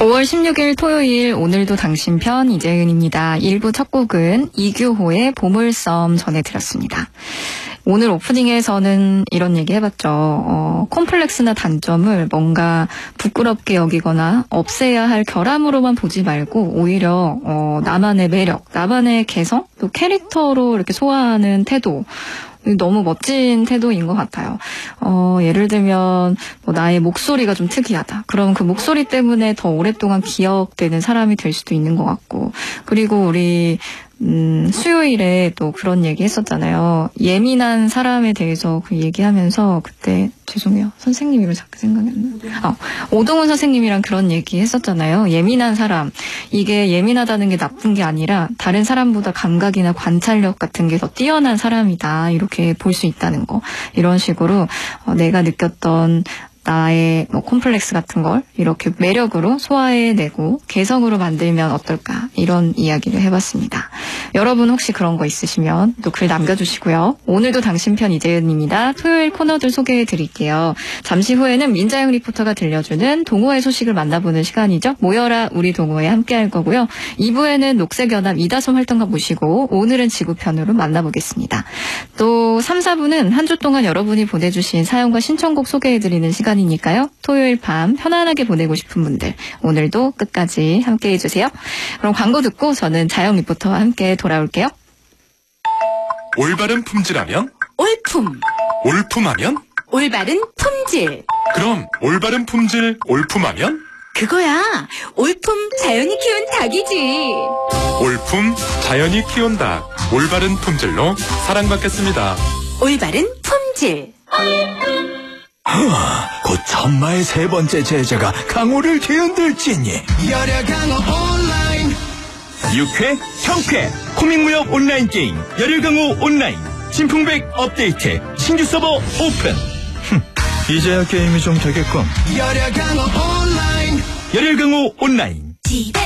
5월 16일 토요일 오늘도 당신 편 이재은입니다. 1부 첫 곡은 이규호의 보물섬 전해드렸습니다. 오늘 오프닝에서는 이런 얘기 해봤죠. 콤플렉스나 단점을 뭔가 부끄럽게 여기거나 없애야 할 결함으로만 보지 말고 오히려 나만의 매력, 나만의 개성, 또 캐릭터로 이렇게 소화하는 태도, 너무 멋진 태도인 것 같아요. 예를 들면 나의 목소리가 좀 특이하다. 그럼 그 목소리 때문에 더 오랫동안 기억되는 사람이 될 수도 있는 것 같고, 그리고 우리 수요일에 또 그런 얘기 했었잖아요. 예민한 사람에 대해서 그 얘기하면서 그때 죄송해요. 선생님 이름 자꾸 생각이 안 나요. 오동훈 선생님이랑 그런 얘기 했었잖아요. 예민한 사람. 이게 예민하다는 게 나쁜 게 아니라 다른 사람보다 감각이나 관찰력 같은 게 더 뛰어난 사람이다. 이렇게 볼 수 있다는 거. 이런 식으로 내가 느꼈던 나의 콤플렉스 같은 걸 이렇게 매력으로 소화해내고 개성으로 만들면 어떨까, 이런 이야기를 해봤습니다. 여러분 혹시 그런 거 있으시면 또 글 남겨주시고요. 오늘도 당신 편 이재은입니다. 토요일 코너들 소개해드릴게요. 잠시 후에는 민자영 리포터가 들려주는 동호회 소식을 만나보는 시간이죠. 모여라 우리 동호회 함께할 거고요. 2부에는 녹색연합 이다솜 활동가 모시고 오늘은 지구편으로 만나보겠습니다. 또 3, 4부는 한 주 동안 여러분이 보내주신 사연과 신청곡 소개해드리는 시간이니까요. 토요일 밤 편안하게 보내고 싶은 분들 오늘도 끝까지 함께해 주세요. 그럼 광고 듣고 저는 자영 리포터와 함께 돌아올게요. 올바른 품질하면? 올품. 올품하면? 올바른 품질. 그럼 올바른 품질 올품하면? 그거야. 올품 자연이 키운 닭이지. 올품 자연이 키운 닭. 올바른 품질로 사랑받겠습니다. 올바른 품질. 곧 천마의 세 번째 제자가 강호를 뒤흔들지니. 열혈 강호 온라인. 6회 형쾌 코믹무협 온라인 게임 열혈 강호 온라인 진풍백 업데이트 신규 서버 오픈. 이제야 게임이 좀 되겠군. 열혈 강호 온라인. 열혈 강호 온라인.